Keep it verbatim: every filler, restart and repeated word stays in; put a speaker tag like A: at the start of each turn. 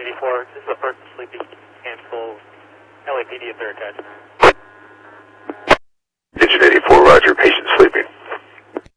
A: eighty-four, this is the first sleepy cancel L A P D if they're attached.